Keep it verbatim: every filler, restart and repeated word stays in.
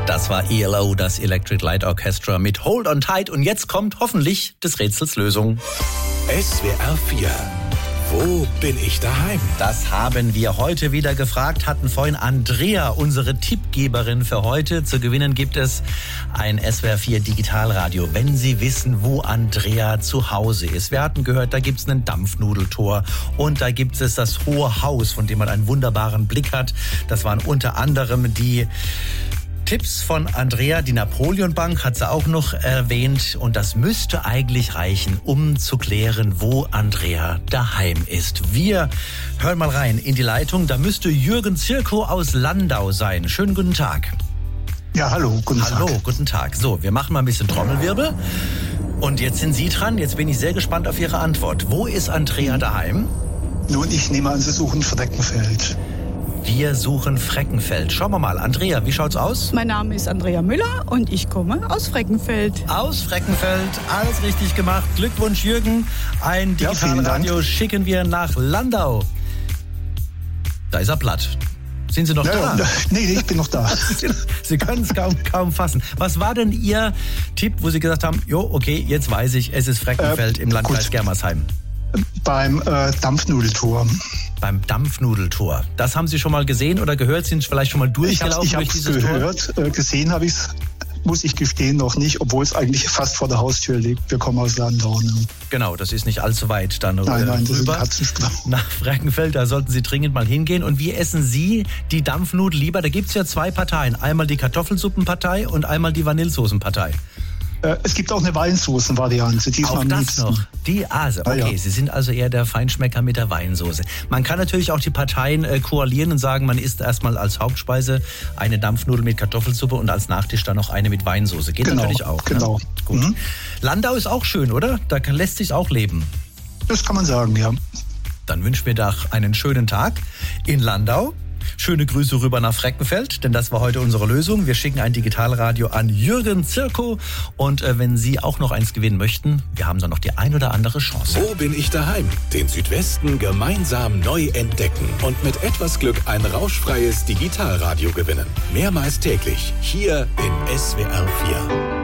Das war E L O, das Electric Light Orchestra mit Hold on Tight. Und jetzt kommt hoffentlich des Rätsels Lösung. S W R vier. Wo bin ich daheim? Das haben wir heute wieder gefragt, hatten vorhin Andrea, unsere Tippgeberin für heute. Zu gewinnen gibt es ein S W R vier Digitalradio, wenn Sie wissen, wo Andrea zu Hause ist. Wir hatten gehört, da gibt es einen Dampfnudeltor und da gibt es das Hohe Haus, von dem man einen wunderbaren Blick hat. Das waren unter anderem die Tipps von Andrea. Die Napoleon Bank hat sie auch noch erwähnt. Und das müsste eigentlich reichen, um zu klären, wo Andrea daheim ist. Wir hören mal rein in die Leitung. Da müsste Jürgen Zirko aus Landau sein. Schönen guten Tag. Ja, hallo, guten Tag. Hallo, guten Tag. So, wir machen mal ein bisschen Trommelwirbel. Und jetzt sind Sie dran. Jetzt bin ich sehr gespannt auf Ihre Antwort. Wo ist Andrea daheim? Nun, ich nehme an, Sie suchen Freckenfeld. Wir suchen Freckenfeld. Schauen wir mal. Andrea, wie schaut's aus? Mein Name ist Andrea Müller und ich komme aus Freckenfeld. Aus Freckenfeld. Alles richtig gemacht. Glückwunsch, Jürgen. Ein Digitalradio ja, schicken wir nach Landau. Da ist er platt. Sind Sie noch ja, da? Nee, ich bin noch da. Sie können es kaum, kaum fassen. Was war denn Ihr Tipp, wo Sie gesagt haben, jo, okay, jetzt weiß ich, es ist Freckenfeld äh, im Landkreis gut. Germersheim? Beim äh, Dampfnudeltor. Beim Dampfnudeltor. Das haben Sie schon mal gesehen oder gehört? Sind Sie vielleicht schon mal durchgelaufen ich durch dieses gehört, Tor? Äh, gesehen habe ich es, muss ich gestehen, noch nicht, obwohl es eigentlich fast vor der Haustür liegt. Wir kommen aus Landau. Ne? Genau, das ist nicht allzu weit dann nein, nein, rüber. Das ist nach Freckenfeld, da sollten Sie dringend mal hingehen. Und wie essen Sie die Dampfnudel lieber? Da gibt es ja zwei Parteien. Einmal die Kartoffelsuppenpartei und einmal die Vanillesoßenpartei. Es gibt auch eine Weinsoßen-Variante. Die ist auch am das liebsten. noch. Die Ase. Okay, ja, ja. Sie sind also eher der Feinschmecker mit der Weinsoße. Man kann natürlich auch die Parteien äh, koalieren und sagen, man isst erstmal als Hauptspeise eine Dampfnudel mit Kartoffelsuppe und als Nachtisch dann noch eine mit Weinsoße. Geht genau, natürlich auch. Genau. Ne? Gut. Mhm. Landau ist auch schön, oder? Da kann, lässt sich auch leben. Das kann man sagen, ja. Dann wünschen wir doch einen schönen Tag in Landau. Schöne Grüße rüber nach Freckenfeld, denn das war heute unsere Lösung. Wir schicken ein Digitalradio an Jürgen Zirko. Und äh, wenn Sie auch noch eins gewinnen möchten, wir haben dann noch die ein oder andere Chance. Wo bin ich daheim? Den Südwesten gemeinsam neu entdecken und mit etwas Glück ein rauschfreies Digitalradio gewinnen. Mehrmals täglich hier in S W R vier.